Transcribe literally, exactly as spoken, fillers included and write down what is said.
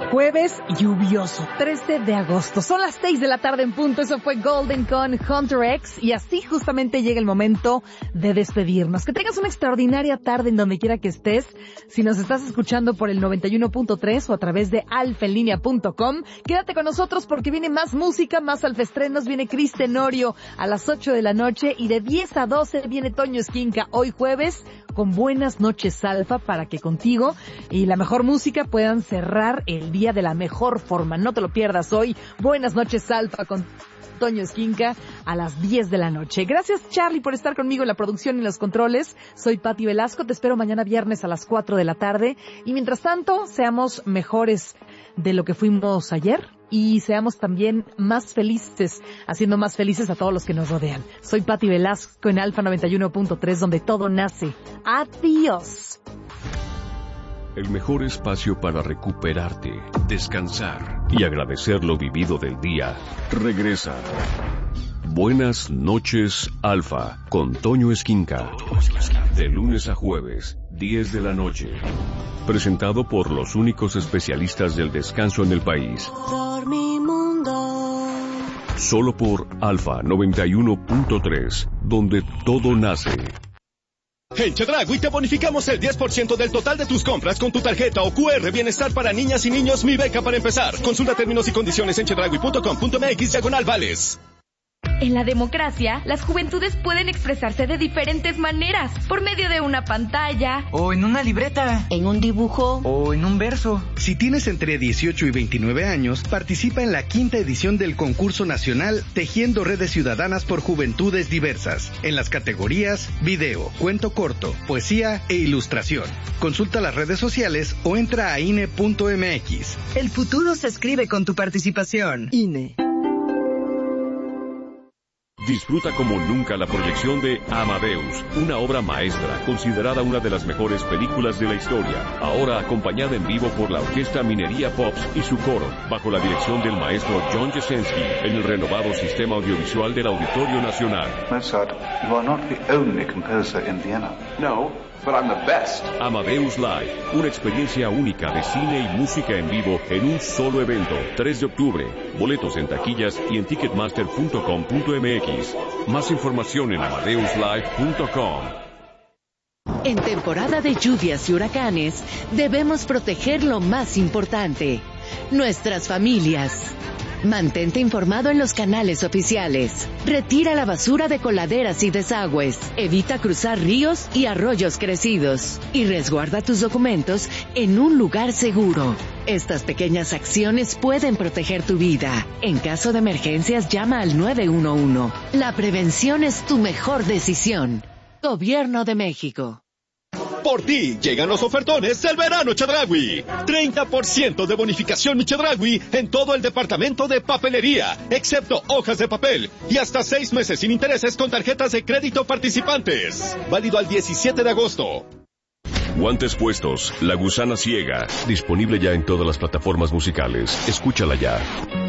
Jueves lluvioso, trece de agosto. Son las seis de la tarde en punto. Eso fue Golden con Hunter X. Y así justamente llega el momento de despedirnos. Que tengas una extraordinaria tarde en donde quiera que estés. Si nos estás escuchando por el noventa y uno punto tres o a través de alfa en línea punto com, quédate con nosotros porque viene más música, más alfestrenos. Viene Cris Tenorio a las ocho de la noche y de diez a doce viene Toño Esquinca hoy jueves con Buenas Noches Alfa para que contigo y la mejor música puedan cerrar el día de la mejor forma. No te lo pierdas hoy. Buenas Noches Alfa con Toño Esquinca a las diez de la noche. Gracias, Charlie, por estar conmigo en la producción y en los controles. Soy Pati Velasco. Te espero mañana viernes a las cuatro de la tarde. Y mientras tanto, seamos mejores de lo que fuimos ayer y seamos también más felices, haciendo más felices a todos los que nos rodean. Soy Pati Velasco en Alfa noventa y uno punto tres, donde todo nace. Adiós. El mejor espacio para recuperarte, descansar y agradecer lo vivido del día regresa. Buenas Noches Alfa con Toño Esquinca. De lunes a jueves, diez de la noche. Presentado por los únicos especialistas del descanso en el país. Solo por Alfa noventa y uno punto tres, donde todo nace. En Chedraui te bonificamos el diez por ciento del total de tus compras con tu tarjeta o Q R Bienestar para niñas y niños Mi Beca para empezar. Consulta términos y condiciones en chedraui punto com punto m x diagonal vales. En la democracia, las juventudes pueden expresarse de diferentes maneras, por medio de una pantalla, o en una libreta, en un dibujo, o en un verso. Si tienes entre dieciocho y veintinueve años, participa en la quinta edición del concurso nacional Tejiendo Redes Ciudadanas por Juventudes Diversas, en las categorías video, cuento corto, poesía e ilustración. Consulta las redes sociales o entra a I N E punto m x. El futuro se escribe con tu participación. I N E. Disfruta como nunca la proyección de Amadeus, una obra maestra, considerada una de las mejores películas de la historia. Ahora acompañada en vivo por la Orquesta Minería Pops y su coro, bajo la dirección del maestro John Jasenski, en el renovado sistema audiovisual del Auditorio Nacional. Mozart, you are not the only composer in Vienna. No, but I'm the best. Amadeus Live, una experiencia única de cine y música en vivo en un solo evento. tres de octubre. Boletos en taquillas y en ticketmaster punto com punto m x. Más información en amadeus live punto com. En temporada de lluvias y huracanes, debemos proteger lo más importante: nuestras familias. Mantente informado en los canales oficiales. Retira la basura de coladeras y desagües. Evita cruzar ríos y arroyos crecidos. Y resguarda tus documentos en un lugar seguro. Estas pequeñas acciones pueden proteger tu vida. En caso de emergencias, llama al nueve uno uno. La prevención es tu mejor decisión. Gobierno de México. Por ti llegan los ofertones del verano Chedraui. treinta por ciento de bonificación mi Chedraui en todo el departamento de papelería, excepto hojas de papel, y hasta seis meses sin intereses con tarjetas de crédito participantes. Válido al diecisiete de agosto. Guantes puestos, La Gusana Ciega, disponible ya en todas las plataformas musicales. Escúchala ya.